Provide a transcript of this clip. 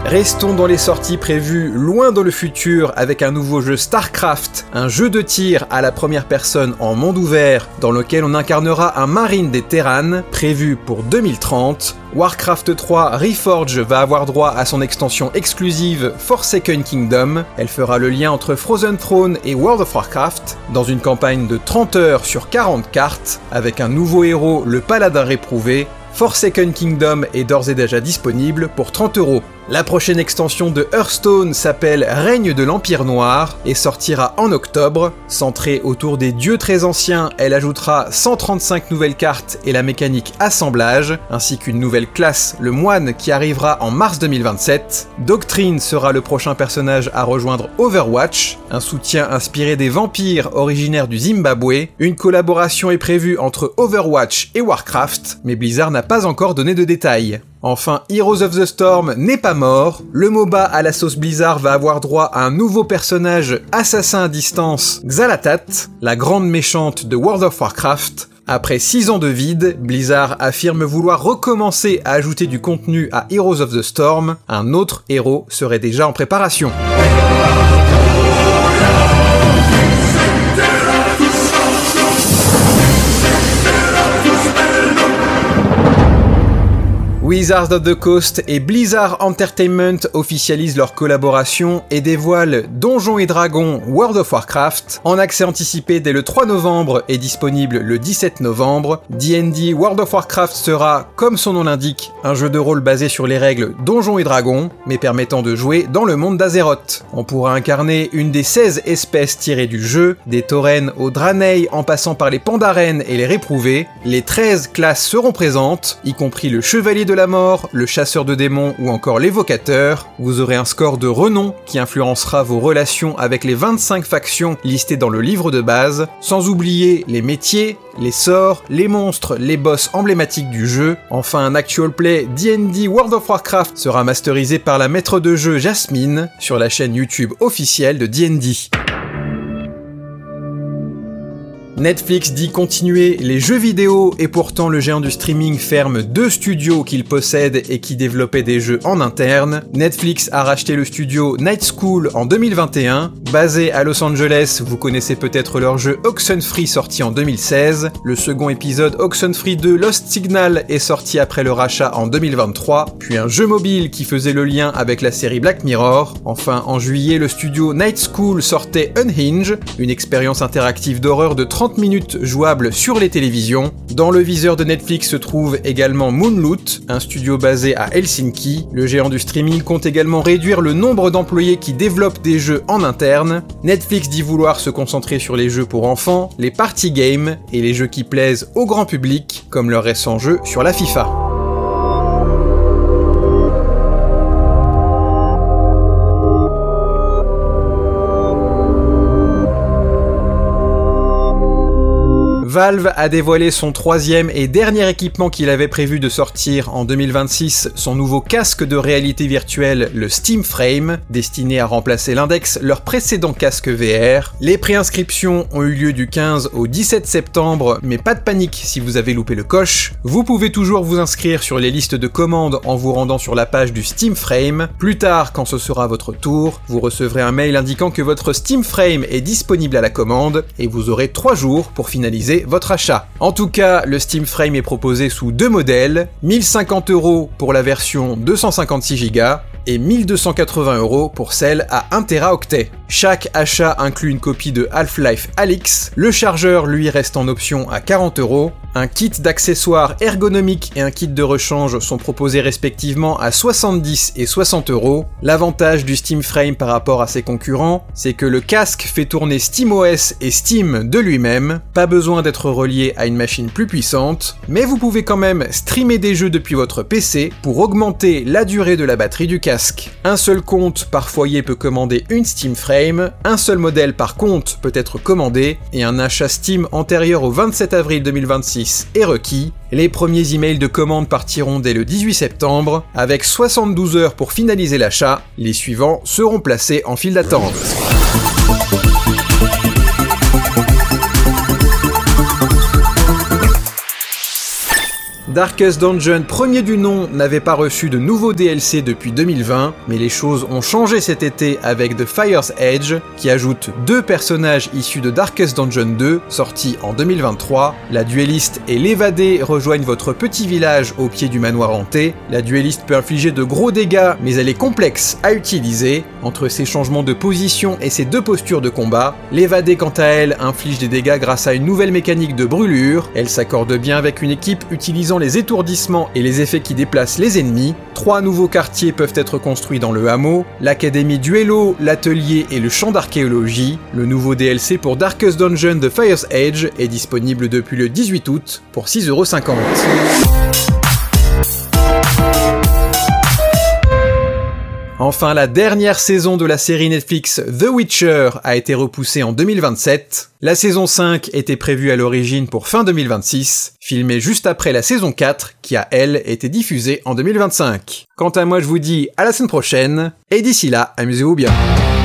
Restons dans les sorties prévues loin dans le futur avec un nouveau jeu StarCraft, un jeu de tir à la première personne en monde ouvert dans lequel on incarnera un marine des Terran, prévu pour 2030. Warcraft 3 Reforged va avoir droit à son extension exclusive Forsaken Kingdom. Elle fera le lien entre Frozen Throne et World of Warcraft, dans une campagne de 30 heures sur 40 cartes, avec un nouveau héros, le Paladin Réprouvé. Forsaken Kingdom est d'ores et déjà disponible pour 30€. La prochaine extension de Hearthstone s'appelle Règne de l'Empire Noir et sortira en octobre. Centrée autour des dieux très anciens, elle ajoutera 135 nouvelles cartes et la mécanique assemblage, ainsi qu'une nouvelle classe, le moine, qui arrivera en mars 2027. Doctrine sera le prochain personnage à rejoindre Overwatch, un soutien inspiré des vampires originaires du Zimbabwe. Une collaboration est prévue entre Overwatch et Warcraft, mais Blizzard n'a pas encore donné de détails. Enfin, Heroes of the Storm n'est pas mort. Le MOBA à la sauce Blizzard va avoir droit à un nouveau personnage assassin à distance, Xal'atath, la grande méchante de World of Warcraft. Après 6 ans de vide, Blizzard affirme vouloir recommencer à ajouter du contenu à Heroes of the Storm. Un autre héros serait déjà en préparation. Wizards of the Coast et Blizzard Entertainment officialisent leur collaboration et dévoilent Donjons et Dragons World of Warcraft en accès anticipé dès le 3 novembre et disponible le 17 novembre. D&D World of Warcraft sera, comme son nom l'indique, un jeu de rôle basé sur les règles Donjons et Dragons, mais permettant de jouer dans le monde d'Azeroth. On pourra incarner une des 16 espèces tirées du jeu, des taurennes aux Draenei en passant par les Pandaren et les Réprouvés. Les 13 classes seront présentes, y compris le Chevalier de la Mort, le Chasseur de démons ou encore l'Évocateur. Vous aurez un score de renom qui influencera vos relations avec les 25 factions listées dans le livre de base, sans oublier les métiers, les sorts, les monstres, les boss emblématiques du jeu. Enfin, un actual play D&D World of Warcraft sera masterisé par la maître de jeu Jasmine sur la chaîne YouTube officielle de D&D. Netflix dit continuer les jeux vidéo et pourtant le géant du streaming ferme 2 studios qu'il possède et qui développaient des jeux en interne. Netflix a racheté le studio Night School en 2021. Basé à Los Angeles, vous connaissez peut-être leur jeu Oxenfree sorti en 2016. Le second épisode Oxenfree 2 Lost Signal est sorti après le rachat en 2023. Puis un jeu mobile qui faisait le lien avec la série Black Mirror. Enfin, en juillet, le studio Night School sortait Unhinged, une expérience interactive d'horreur de 30 minutes jouable sur les télévisions. Dans le viseur de Netflix se trouve également Moonloot, un studio basé à Helsinki. Le géant du streaming compte également réduire le nombre d'employés qui développent des jeux en interne. Netflix dit vouloir se concentrer sur les jeux pour enfants, les party games et les jeux qui plaisent au grand public, comme leur récent jeu sur la FIFA. Valve a dévoilé son 3e et dernier équipement qu'il avait prévu de sortir en 2026, son nouveau casque de réalité virtuelle, le Steam Frame, destiné à remplacer l'index, leur précédent casque VR. Les préinscriptions ont eu lieu du 15 au 17 septembre, mais pas de panique si vous avez loupé le coche. Vous pouvez toujours vous inscrire sur les listes de commandes en vous rendant sur la page du Steam Frame. Plus tard, quand ce sera votre tour, vous recevrez un mail indiquant que votre Steam Frame est disponible à la commande et vous aurez 3 jours pour finaliser votre achat. En tout cas, le Steam Frame est proposé sous 2 modèles, 1050€ pour la version 256Go et 1280 € pour celle à 1 Teraoctet. Chaque achat inclut une copie de Half-Life Alyx, le chargeur lui reste en option à 40 €, un kit d'accessoires ergonomiques et un kit de rechange sont proposés respectivement à 70 et 60 €. L'avantage du Steam Frame par rapport à ses concurrents, c'est que le casque fait tourner SteamOS et Steam de lui-même, pas besoin d'être relié à une machine plus puissante, mais vous pouvez quand même streamer des jeux depuis votre PC pour augmenter la durée de la batterie du casque. Un seul compte par foyer peut commander une Steam Frame, un seul modèle par compte peut être commandé, et un achat Steam antérieur au 27 avril 2026 est requis. Les premiers emails de commande partiront dès le 18 septembre, avec 72 heures pour finaliser l'achat. Les suivants seront placés en file d'attente. Darkest Dungeon, premier du nom, n'avait pas reçu de nouveaux DLC depuis 2020, mais les choses ont changé cet été avec The Fire's Edge, qui ajoute 2 personnages issus de Darkest Dungeon 2, sorti en 2023. La duelliste et l'évadé rejoignent votre petit village au pied du manoir hanté. La duelliste peut infliger de gros dégâts, mais elle est complexe à utiliser. Entre ses changements de position et ses 2 postures de combat, l'évadé quant à elle inflige des dégâts grâce à une nouvelle mécanique de brûlure. Elle s'accorde bien avec une équipe utilisant les étourdissements et les effets qui déplacent les ennemis. 3 nouveaux quartiers peuvent être construits dans le hameau, l'académie Duello, l'atelier et le champ d'archéologie. Le nouveau DLC pour Darkest Dungeon The Fire's Edge est disponible depuis le 18 août pour 6,50€. Enfin, la dernière saison de la série Netflix The Witcher a été repoussée en 2027. La saison 5 était prévue à l'origine pour fin 2026, filmée juste après la saison 4, qui a elle été diffusée en 2025. Quant à moi, je vous dis à la semaine prochaine, et d'ici là, amusez-vous bien.